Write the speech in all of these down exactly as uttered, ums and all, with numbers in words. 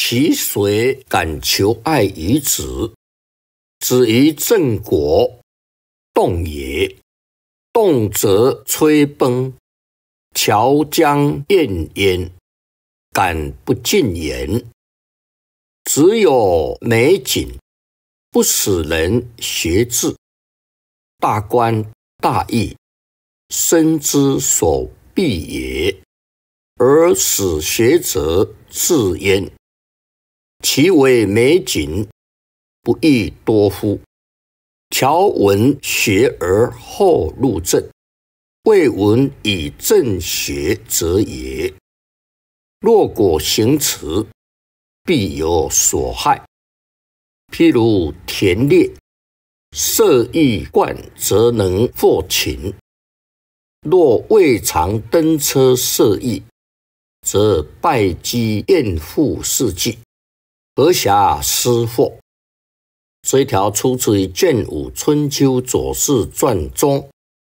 其谁敢求爱于子？子于郑国，动也。动则摧崩，桥将偃焉，敢不进言？只有美景，不使人学志。大观大义，身之所必也，而使学者自焉。其为美景，不亦多乎？乔闻学而后入政，未闻以政学者也。若果行持，必有所害。譬如田猎，射一贯，则能获禽；若未尝登车射艺，则败机厌负事迹，何暇思获？这一条出自于《卷五春秋左氏传》中。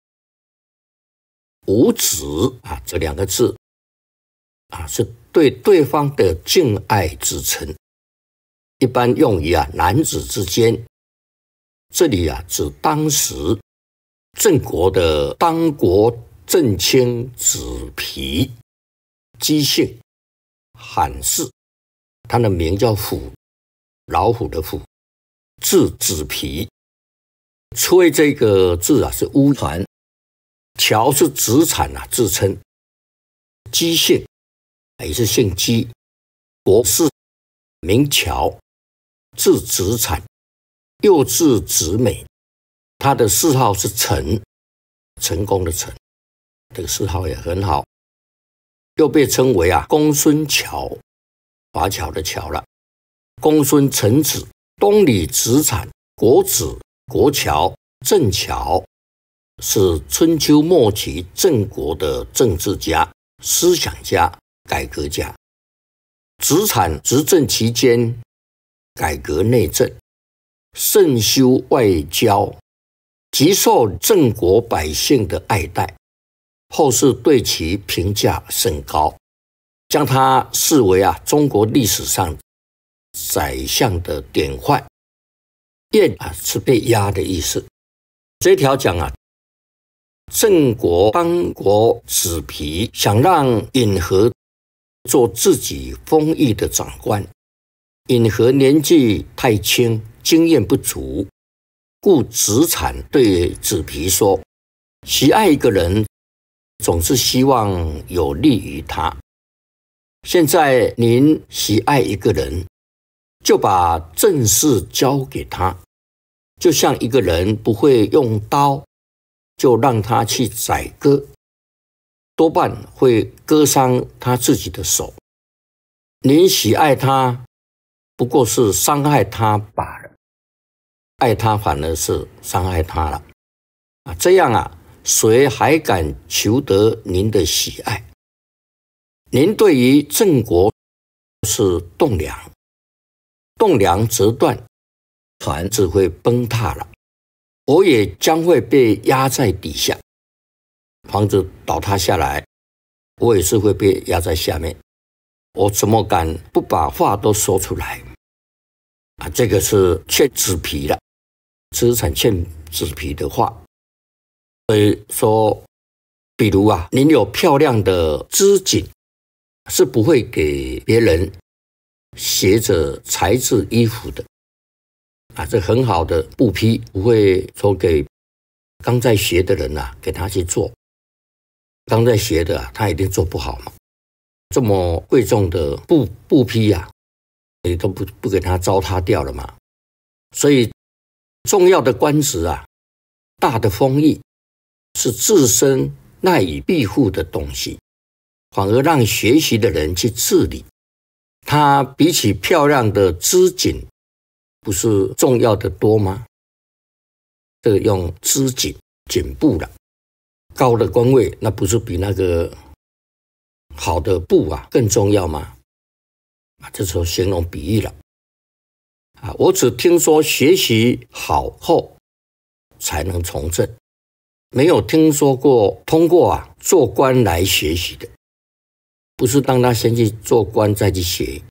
五子啊，这两个字啊，是对对方的敬爱之称，一般用于啊男子之间。这里啊，指当时郑国的当国正卿子皮，姬姓，罕氏，他的名叫虎，老虎的虎。字子皮，崔这个字啊是乌传，乔是子产啊自称，姬姓也是姓姬，国氏名乔，字子产，又字子美，他的谥号是成，成功的成，这个谥号也很好，又被称为啊公孙乔，华侨的侨了，公孙成子。东里子产、国子、国乔、郑乔是春秋末期郑国的政治家、思想家、改革家。子产执政期间，改革内政，慎修外交，极受郑国百姓的爱戴，后世对其评价甚高，将他视为啊中国历史上宰相的典范。偃啊是被压的意思。这条讲啊，郑国当国子皮想让尹和做自己封邑的长官，尹和年纪太轻，经验不足，故子产对子皮说：喜爱一个人，总是希望有利于他。现在您喜爱一个人，就把正事交给他，就像一个人不会用刀，就让他去宰割，多半会割伤他自己的手。您喜爱他，不过是伤害他罢了，爱他反而是伤害他了。啊，这样啊，谁还敢求得您的喜爱？您对于郑国是栋梁，栋梁折断，船只会崩塌了，我也将会被压在底下。房子倒塌下来，我也是会被压在下面。我怎么敢不把话都说出来？啊，这个是欠子皮了，资产欠子皮的话。所以说，比如啊，您有漂亮的织锦，是不会给别人携着材质衣服的啊，这很好的布匹不会说给刚在学的人啊，给他去做。刚在学的啊，他一定做不好嘛。这么贵重的布布匹啊，你都不不给他糟蹋掉了嘛。所以重要的官职啊，大的封邑是自身赖以庇护的东西，反而让学习的人去治理。它比起漂亮的织锦，不是重要的多吗？这个用织锦锦布了，高的官位那不是比那个好的布啊更重要吗？啊，这时候形容比喻了。啊，我只听说学习好后才能从政，没有听说过通过啊做官来学习的。不是让他先去做官再去学，